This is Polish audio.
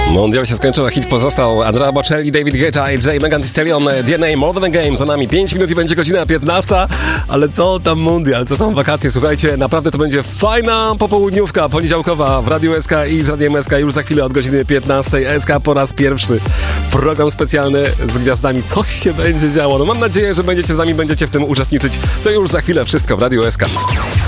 Mundial się skończył, a hit pozostał. Andrea Bocelli, David Guetta, J. Megan Thee Stallion, DNA, More Than a Game. Za nami 5 minut i będzie godzina 15. Ale co tam mundial, co tam wakacje? Słuchajcie, naprawdę to będzie fajna popołudniówka poniedziałkowa w Radiu SK i z Radiem SK już za chwilę od godziny 15. SK po raz pierwszy. Program specjalny z gwiazdami. Coś się będzie działo. No mam nadzieję, że będziecie z nami, będziecie w tym uczestniczyć. To już za chwilę wszystko w Radiu SK.